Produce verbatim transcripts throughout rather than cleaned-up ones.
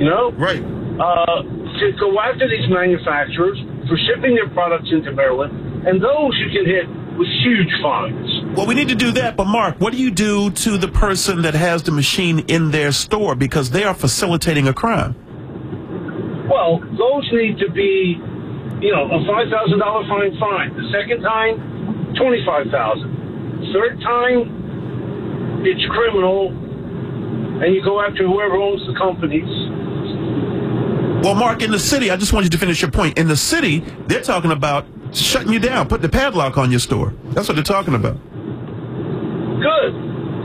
You know? Right. Uh, to go after these manufacturers for shipping their products into Maryland, and those you can hit with huge fines. Well, we need to do that, but Mark, what do you do to the person that has the machine in their store because they are facilitating a crime? Well, those need to be, you know, a five thousand dollars fine fine. The second time, twenty-five thousand dollars. Third time, it's criminal, and you go after whoever owns the companies. Well, Mark, in the city, I just want you to finish your point. In the city, they're talking about shutting you down, putting the padlock on your store. That's what they're talking about. Good.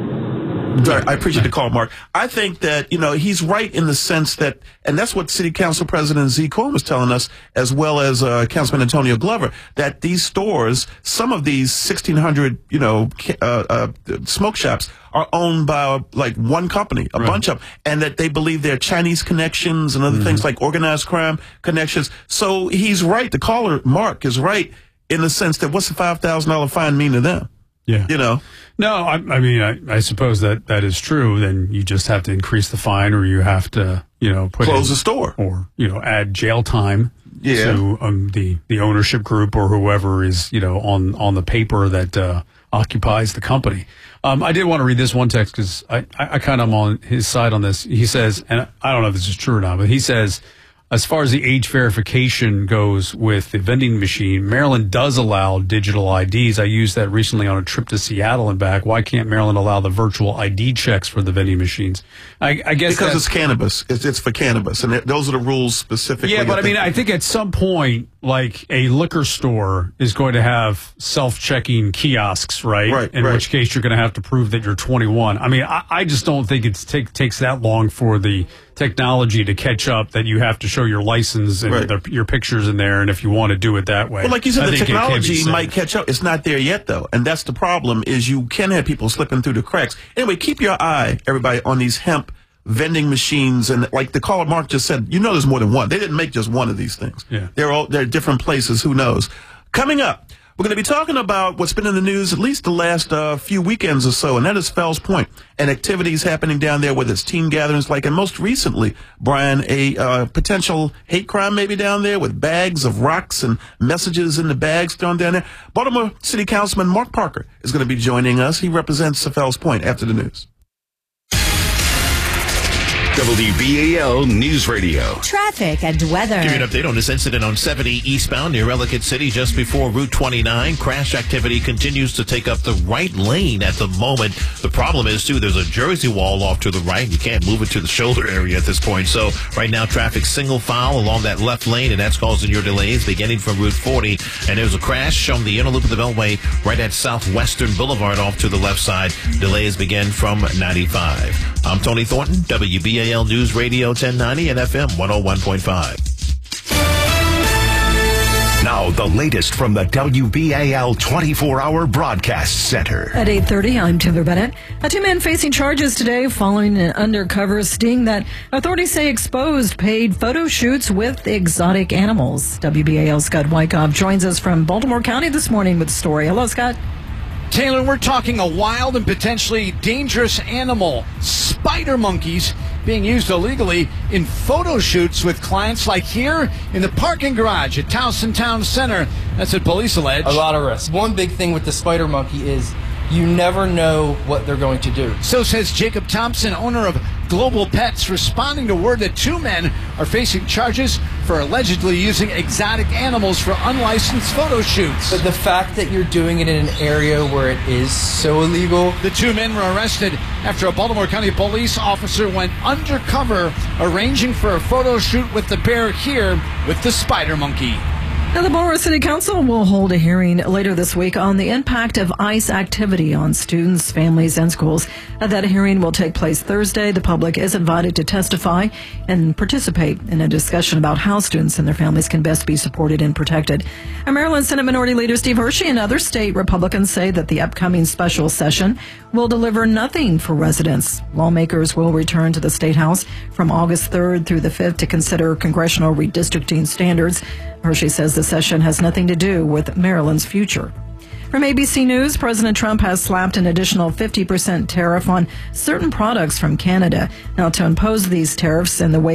I appreciate the call, Mark. I think that, you know, he's right in the sense that, and that's what City Council President Z. Cohen was telling us, as well as uh, Councilman Antonio Glover, that these stores, some of these sixteen hundred, you know, uh, uh, smoke shops are owned by like one company, a right. bunch of, and that they believe they're Chinese connections and other mm-hmm. things like organized crime connections. So he's right. The caller, Mark, is right in the sense that what's the five thousand dollars fine mean to them? Yeah. You know? No, I, I mean, I, I suppose that that is true. Then you just have to increase the fine, or you have to, you know, put close in, the store, or, you know, add jail time yeah. to um, the, the ownership group or whoever is, you know, on, on the paper that uh, occupies the company. Um, I did want to read this one text because I, I, I kind of am on his side on this. He says, and I don't know if this is true or not, but he says, as far as the age verification goes with the vending machine, Maryland does allow digital I Ds. I used that recently on a trip to Seattle and back. Why can't Maryland allow the virtual I D checks for the vending machines? I, I guess because it's cannabis. It's, it's for cannabis, and it, those are the rules specifically. Yeah, but I mean, I think at some point, like a liquor store is going to have self-checking kiosks, right? Right. In right. which case you're going to have to prove that you're twenty-one. I mean, I, I just don't think it take, takes that long for the technology to catch up that you have to show your license and right. the, your pictures in there, and if you want to do it that way. Well, like you said, I the technology it might catch up. It's not there yet, though, and that's the problem, is you can have people slipping through the cracks. Anyway, keep your eye, everybody, on these hemp vending machines, and like the caller Mark just said, you know there's more than one. They didn't make just one of these things. Yeah. They're all they're different places. Who knows? Coming up, we're going to be talking about what's been in the news at least the last uh, few weekends or so, and that is Fells Point and activities happening down there, whether it's team gatherings, like, and most recently, Brian, a uh, potential hate crime maybe down there with bags of rocks and messages in the bags thrown down there. Baltimore City Councilman Mark Parker is going to be joining us. He represents Fells Point after the news. W B A L News Radio. Traffic and weather. Give you an update on this incident on seventy eastbound near Ellicott City just before Route twenty-nine. Crash activity continues to take up the right lane at the moment. The problem is, too, there's a Jersey wall off to the right. You can't move it to the shoulder area at this point. So right now, traffic single file along that left lane, and that's causing your delays beginning from Route forty. And there's a crash on the inner loop of the Beltway right at Southwestern Boulevard off to the left side. Delays begin from ninety-five. I'm Tony Thornton, W B A L News Radio ten ninety and F M one oh one point five. Now, the latest from the W B A L twenty-four hour Broadcast Center. At eight thirty, I'm Timber Bennett. A two men facing charges today following an undercover sting that authorities say exposed paid photo shoots with exotic animals. W B A L Scott Wyckoff joins us from Baltimore County this morning with the story. Hello, Scott. Taylor, we're talking a wild and potentially dangerous animal, spider monkeys, being used illegally in photo shoots with clients like here in the parking garage at Towson Town Center. That's what police allege. A lot of risk. One big thing with the spider monkey is you never know what they're going to do. So says Jacob Thompson, owner of Global Pets, responding to word that two men are facing charges for allegedly using exotic animals for unlicensed photo shoots. But the fact that you're doing it in an area where it is so illegal. The two men were arrested after a Baltimore County police officer went undercover arranging for a photo shoot with the bear here with the spider monkey. Now, the Baltimore City Council will hold a hearing later this week on the impact of ICE activity on students, families, and schools. Uh, that hearing will take place Thursday. The public is invited to testify and participate in a discussion about how students and their families can best be supported and protected. And Maryland Senate Minority Leader Steve Hershey and other state Republicans say that the upcoming special session will deliver nothing for residents. Lawmakers will return to the State House from August third through the fifth to consider congressional redistricting standards. Hershey says the session has nothing to do with Maryland's future. From A B C News, President Trump has slapped an additional fifty percent tariff on certain products from Canada. Now, to impose these tariffs in the way